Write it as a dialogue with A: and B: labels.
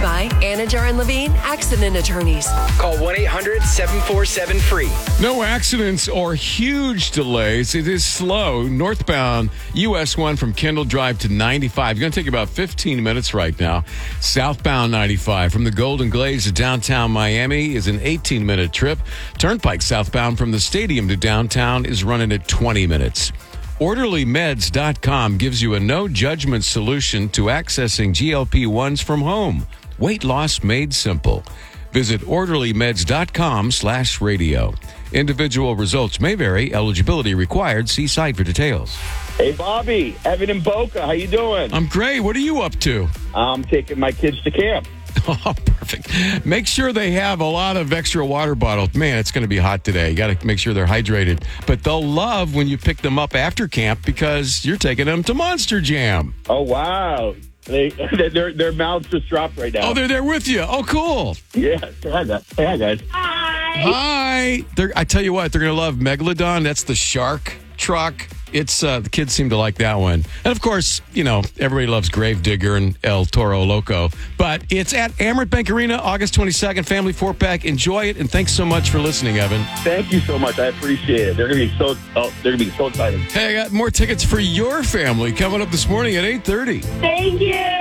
A: by Anajar and Levine Accident Attorneys.
B: Call 1-800-747-FREE.
C: No accidents or huge delays. It is slow. Northbound US 1 from Kendall Drive to 95. It's going to take about 15 minutes right now. Southbound 95 from the Golden Glades to downtown Miami is an 18-minute trip. Turnpike southbound from the stadium to downtown is running at 20 minutes. OrderlyMeds.com gives you a no-judgment solution to accessing GLP-1s from home. Weight loss made simple. Visit OrderlyMeds.com/radio. Individual results may vary. Eligibility required. See site for details.
D: Hey, Bobby, Evan and Boca, how you doing?
C: I'm great. What are you up to?
D: I'm taking my kids to camp.
C: Oh, perfect. Make sure they have a lot of extra water bottles. Man, it's going to be hot today. You got to make sure they're hydrated. But they'll love when you pick them up after camp because you're taking them to Monster Jam.
D: Oh, wow. Their mouths just dropped right now.
C: Oh, they're there with you. Oh, cool.
D: Yeah. Hi, guys.
C: Hi. I tell you what, they're going to love Megalodon. That's the shark truck. It's the kids seem to like that one. And of course, you know, everybody loves Gravedigger and El Toro Loco. But it's at Amerant Bank Arena, August 22nd, family 4-pack. Enjoy it, and thanks so much for listening, Evan.
D: Thank you so much. I appreciate it. They're gonna be so excited.
C: Hey, I got more tickets for your family coming up this morning at 8:30.
E: Thank you.